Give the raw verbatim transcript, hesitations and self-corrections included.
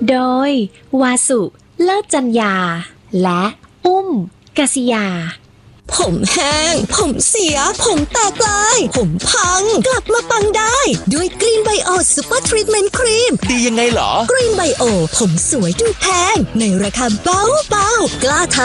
โดยวาสุเลิศจัญญาและอุ้มกษิยาผมแห้งผมเสียผมแตกลายผมพังกลับมาปังได้ด้วยกรีนไบโอซูเปอร์ทรีทเมนต์ครีมดียังไงเหรอกรีนไบโอผมสวยดูแพงในราคาเบาๆกล้าทา